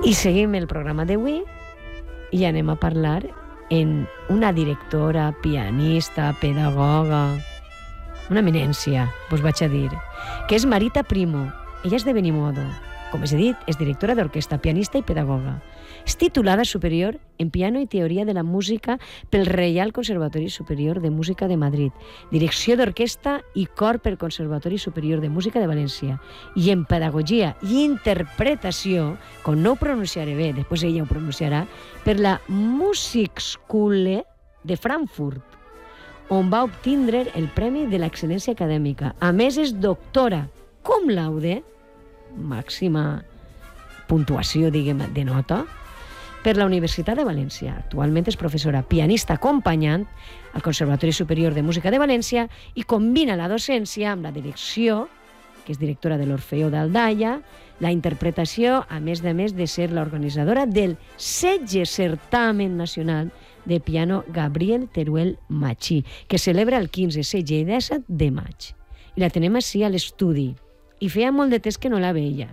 I seguim el programa d'avui i anem a parlar en una directora, pianista, pedagoga, una eminència, vos vaig a dir, que és Marita Primo. Ella és de Benimodo. Com us he dit, és directora d'orquestra, pianista i pedagoga. És titulada superior en piano i teoria de la música pel Reial Conservatori Superior de Música de Madrid, direcció d'orquestra i cor pel Conservatori Superior de Música de València, i en pedagogia i interpretació, com no ho pronunciaré bé, després ella ho pronunciarà, per la Musikschule de Frankfurt, on va obtindre el Premi de l'Excel·lència Acadèmica. A més, és doctora cum laude, màxima puntuació, diguem, de nota, per la Universitat de València. Actualment és professora pianista acompanyant al Conservatori Superior de Música de València i combina la docència amb la direcció, que és directora de l'Orfeó d'Aldaia, la interpretació, a més de ser l'organitzadora del 16è Certamen Nacional de Piano Gabriel Teruel Machí, que celebra el 15, 16 i 17 de maig. I la tenem així a l'estudi. I feia molt de temps que no la veia.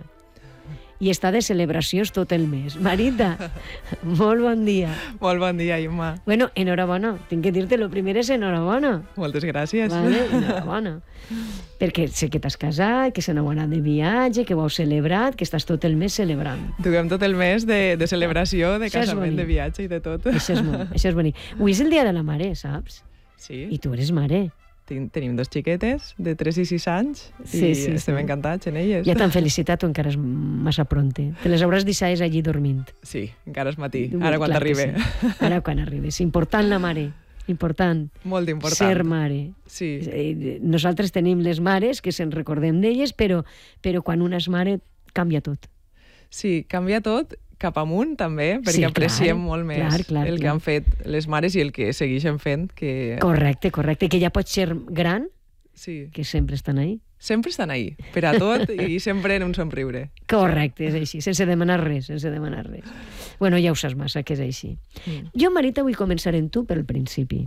I està de celebracions tot el mes. Marita, molt bon dia. Molt bon dia, Imma. Bueno, enhorabona. Tinc que dir-te, el primer és enhorabona. Moltes gràcies. Vale, enhorabona. Perquè sé que t'has casat, que se n'heu anat de viatge, que ho heu celebrat, que estàs tot el mes celebrant. Duguem tot el mes de celebració, de casament, de viatge i de tot. Això és bonic. Avui és el dia de la mare, saps? Sí. I tu eres mare. Tenim dos xiquetes de 3 i 6 anys i estem encantats en elles. Ja t'han felicitat o encara és massa pronte? Te les hauràs deixades allí dormint? Sí, encara és matí, ara quan arribe. Sí. Ara quan arribe. És important la mare, important. Molt important. Ser mare. Sí. Nosaltres tenim les mares, que se'n recordem d'elles, però quan una és mare canvia tot. Sí, canvia tot, cap amunt també, perquè apreciem molt més el que han fet les mares i el que segueixen fent. Correcte, que ja pot ser gran, que sempre estan ahí. Sempre estan ahí, per a tot i sempre en un somriure. Correcte, és així, sense demanar res. Bueno, ja ho saps massa que és així. Jo, Marita, vull començar en tu pel principi.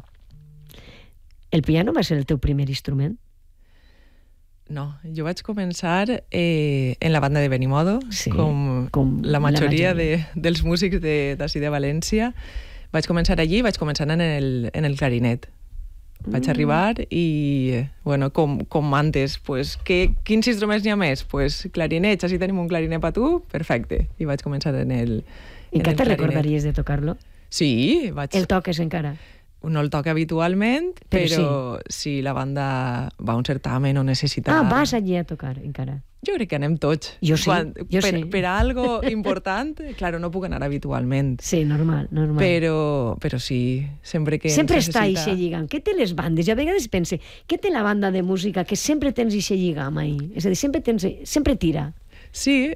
El piano va ser el teu primer instrument? No, jo vaig començar en la banda de Benimodo, com la majoria dels músics d'ací de València. Vaig començar allí, vaig començar en el clarinet. Vaig arribar i, bueno, com antes, pues, quins instruments n'hi ha més? Pues clarinets, així tenim un clarinet per tu, perfecte. I vaig començar en el clarinet. I que te recordaries de tocar-lo? Sí, El toques encara? No el toca habitualment, però si la banda va a un certamen o necessita... Ah, vas allí a tocar, encara. Jo crec que anem tots. Jo sí. Per a algo important, claro, no puc anar habitualment. Sí, normal. Però sí, sempre que sempre necessita... està eixe lligam. Què té les bandes? Jo a vegades pense, què té la banda de música que sempre tens eixe lligam ahí? És a dir, sempre tira. Sí,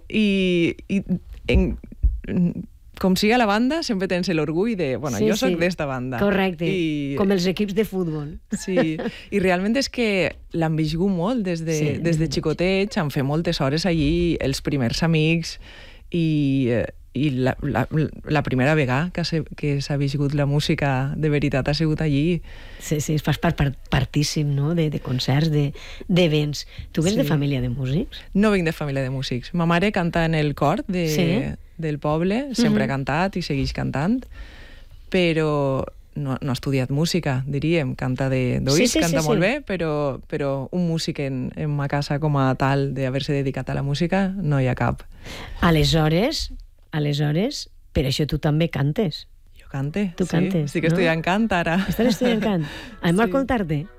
com siga la banda, sempre tens l'orgull de... Bueno, jo soc d'esta banda. Correcte, com els equips de futbol. Sí, i realment és que l'han viscut molt des de xicotets, han fet moltes hores allí, els primers amics, i la primera vegada que s'ha viscut la música de veritat ha sigut allí. Sí, fas partíssim, no?, de concerts, d'events. Tu vens de família de músics? No vinc de família de músics. Ma mare canta en el cor del poble, sempre ha cantat i segueix cantant, però no ha estudiat música, diríem. Canta d'oïts, canta molt bé, però un músic en ma casa com a tal d'haver-se dedicat a la música no hi ha cap. Aleshores, per això tu també cantes. Jo cante, tu cantes, estic estudiant cant ara. Estàs estudiant cant? Anem a contar-te.